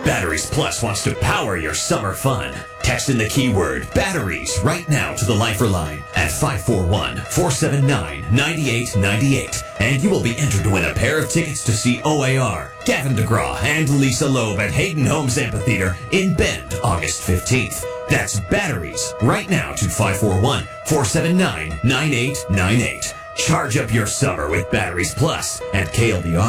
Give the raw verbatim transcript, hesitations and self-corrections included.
Batteries Plus wants to power your summer fun. Text in the keyword batteries right now to the Lifer line at five four one, four seven nine, nine eight nine eight, and you will be entered to win a pair of tickets to see O A R, Gavin DeGraw, and Lisa Loeb at Hayden Homes Amphitheater in Bend, August fifteenth. That's batteries right now to five four one, four seven nine, nine eight nine eight. Charge up your summer with Batteries Plus at K L D R.